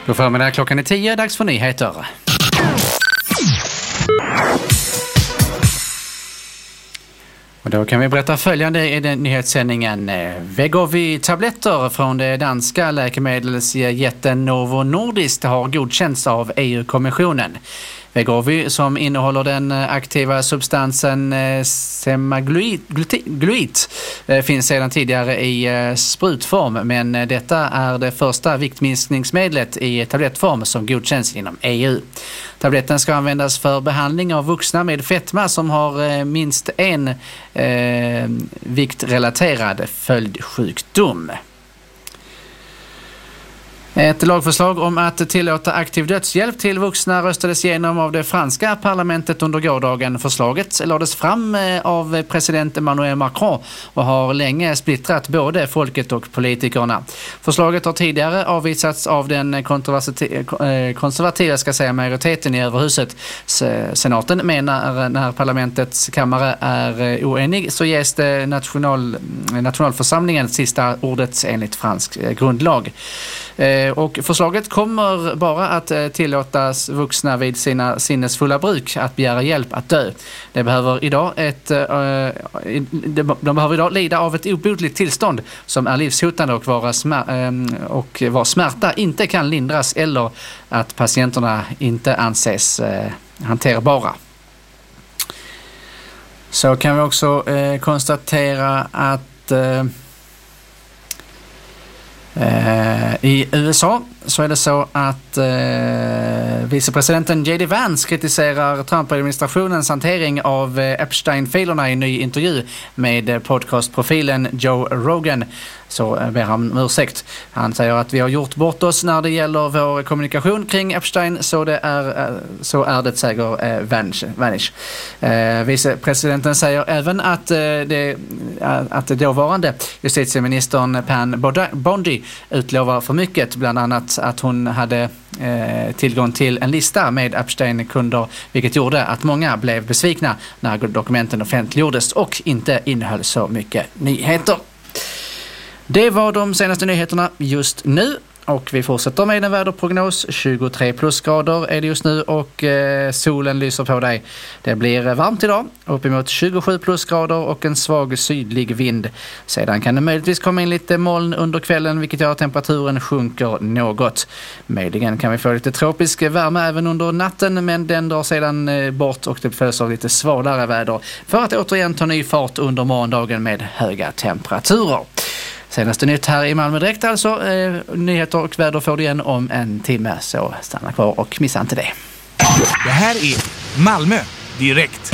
God förmiddag, klockan är 10, dags för nyheter. Och då kan vi berätta följande i den nyhetssändningen. Wegovy-tabletter från det danska läkemedelsjätten Novo Nordisk har godkänts av EU-kommissionen. Wegovy, som innehåller den aktiva substansen semaglutid, finns sedan tidigare i sprutform, men detta är det första viktminskningsmedlet i tablettform som godkänns inom EU. Tabletten ska användas för behandling av vuxna med fetma som har minst en viktrelaterad följdsjukdom. Ett lagförslag om att tillåta aktiv dödshjälp till vuxna röstades igenom av det franska parlamentet under gårdagen. Förslaget lades fram av president Emmanuel Macron och har länge splittrat både folket och politikerna. Förslaget har tidigare avvisats av den konservativa majoriteten i överhuset. Senaten menar när parlamentets kammare är oenig så ges det nationalförsamlingen sista ordet enligt fransk grundlag. Och förslaget kommer bara att tillåtas vuxna vid sina sinnesfulla bruk att begära hjälp att dö. De behöver idag lida av ett obotligt tillstånd som är livshotande och var smärta inte kan lindras eller att patienterna inte anses hanterbara. Så kan vi också konstatera att i USA så är det så att vicepresidenten J.D. Vance kritiserar Trump-administrationens hantering av Epstein-filerna i en ny intervju med podcastprofilen Joe Rogan. Så ber han om ursäkt. Han säger att vi har gjort bort oss när det gäller vår kommunikation kring Epstein, så är det, säger Vanish. Vicepresidenten säger även att det dåvarande justitieministern Pam Bondi utlovar för mycket, bland annat att hon hade tillgång till en lista med Epstein-kunder, vilket gjorde att många blev besvikna när dokumenten offentliggjordes och inte innehöll så mycket nyheter. Det var de senaste nyheterna just nu och vi fortsätter med en väderprognos. 23 plusgrader är det just nu och solen lyser på dig. Det blir varmt idag, uppemot 27 plusgrader och en svag sydlig vind. Sedan kan det möjligtvis komma in lite moln under kvällen, vilket gör att temperaturen sjunker något. Möjligen kan vi få lite tropisk värme även under natten, men den drar sedan bort och det följs av lite svalare väder för att återigen ta ny fart under morgondagen med höga temperaturer. Senaste nytt här i Malmö direkt alltså. Nyheter och väder får du igen om en timme, så stanna kvar och missa inte det. Det här är Malmö direkt.